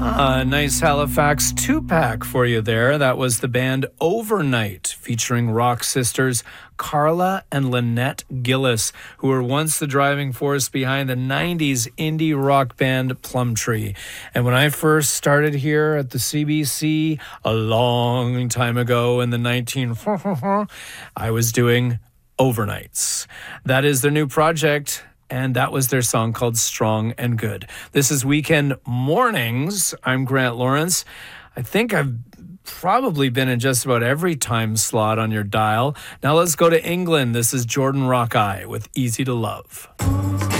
A nice Halifax two-pack for you there. That was the band Overnight, featuring rock sisters Carla and Lynette Gillis, who were once the driving force behind the 90s indie rock band Plumtree. And when I first started here at the CBC a long time ago in the I was doing Overnights. That is their new project, and that was their song called Strong and Good. This is Weekend Mornings. I'm Grant Lawrence. I think I've probably been in just about every time slot on your dial. Now let's go to England. This is Jordan Rockeye with Easy to Love.